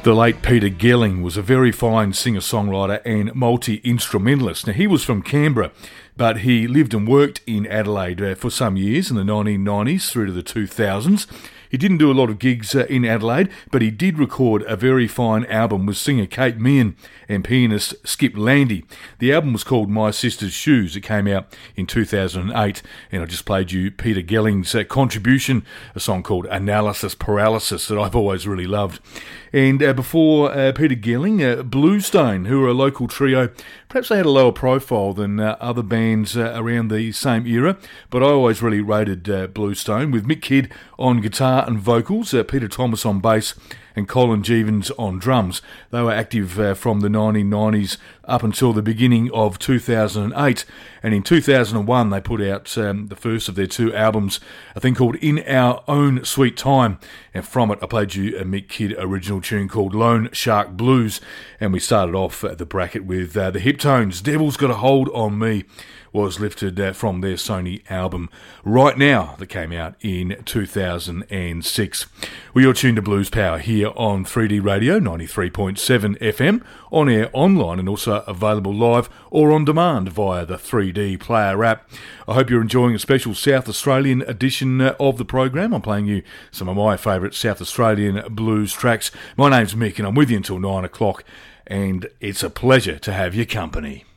The late Peter Gelling was a very fine singer-songwriter and multi-instrumentalist. Now, he was from Canberra, but he lived and worked in Adelaide for some years in the 1990s through to the 2000s. He didn't do a lot of gigs in Adelaide, but he did record a very fine album with singer Kate Meehan and pianist Skip Landy. The album was called My Sister's Shoes. It came out in 2008, and I just played you Peter Gelling's contribution, a song called Analysis Paralysis that I've always really loved. And before Peter Gelling, Bluestone, who are a local trio. Perhaps they had a lower profile than other bands around the same era, but I always really rated Bluestone, with Mick Kidd on guitar and vocals, Peter Thomas on bass, and Colin Jeavons on drums. They were active from the 1990s up until the beginning of 2008, and in 2001 they put out the first of their two albums, a thing called In Our Own Sweet Time, and from it I played you a Mick Kidd original tune called Lone Shark Blues, and we started off the bracket with the Hiptones. Devil's Got a Hold on Me was lifted from their Sony album Right Now that came out in 2006. We are tuned to Blues Power here on 3D Radio 93.7 FM, on air, online, and also available live or on demand via the 3D Player app. I hope you're enjoying a special South Australian edition of the program. I'm playing you some of my favourite South Australian blues tracks. My name's Mick and I'm with you until 9 o'clock, and it's a pleasure to have your company.